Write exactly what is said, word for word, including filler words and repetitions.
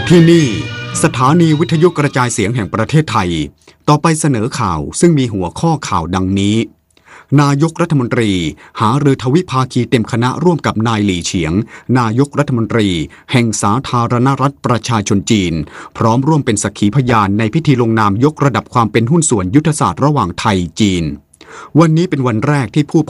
ที่นี่สถานีวิทยุกระจายเสียงแห่งประเทศไทยต่อไปเสนอข่าวซึ่งมีหัวข้อข่าวดังนี้นายกรัฐมนตรีหารือทวิภาคีเต็มคณะร่วมกับนายหลี่เฉียงนายกรัฐมนตรีแห่งสาธารณรัฐประชาชนจีนพร้อมร่วมเป็นสักขีพยานในพิธีลงนามยกระดับความเป็นหุ้นส่วนยุทธศาสตร์ระหว่างไทยจีนวันนี้เป็นวันแรกที่ผู้